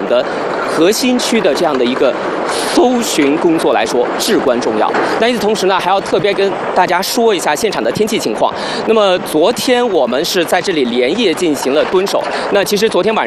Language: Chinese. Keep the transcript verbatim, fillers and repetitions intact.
的核心区的这样的一个搜寻工作来说至关重要。那与此同时呢，还要特别跟大家说一下现场的天气情况。那么昨天我们是在这里连夜进行了蹲守，那其实昨天晚上